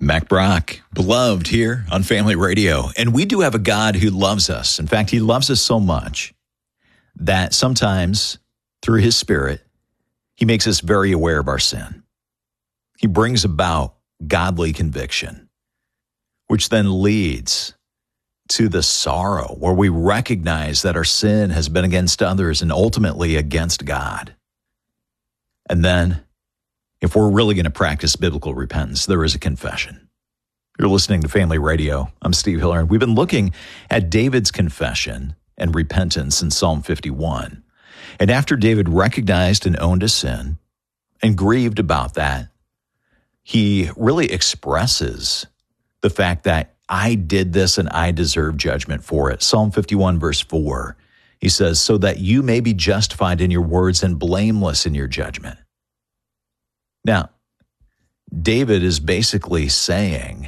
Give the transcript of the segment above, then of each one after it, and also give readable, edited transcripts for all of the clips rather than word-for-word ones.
Mac Brock, beloved here on Family Radio. And we do have a God who loves us. In fact, he loves us so much that sometimes through his Spirit, he makes us very aware of our sin. He brings about godly conviction, which then leads to the sorrow where we recognize that our sin has been against others and ultimately against God. And then, if we're really going to practice biblical repentance, there is a confession. You're listening to Family Radio. I'm Steve Hiller, and we've been looking at David's confession and repentance in Psalm 51. And after David recognized and owned his sin and grieved about that, he really expresses the fact that I did this and I deserve judgment for it. Psalm 51, verse 4, he says, so that you may be justified in your words and blameless in your judgment. Now, David is basically saying,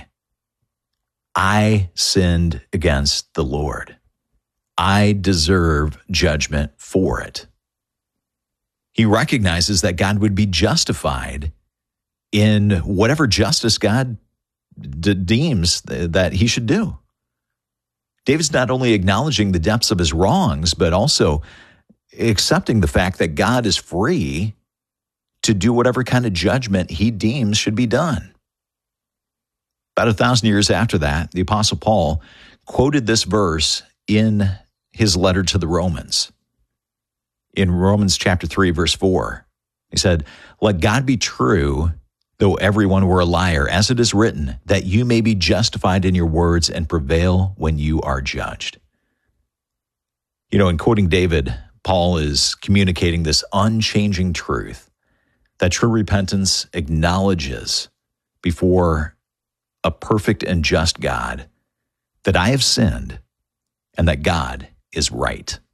I sinned against the Lord. I deserve judgment for it. He recognizes that God would be justified in whatever justice God deems that he should do. David's not only acknowledging the depths of his wrongs, but also accepting the fact that God is free to do whatever kind of judgment he deems should be done. About 1,000 years after that, the Apostle Paul quoted this verse in his letter to the Romans. In Romans chapter 3, verse 4, he said, let God be true, though everyone were a liar, as it is written, that you may be justified in your words and prevail when you are judged. You know, in quoting David, Paul is communicating this unchanging truth that true repentance acknowledges before a perfect and just God that I have sinned and that God is right.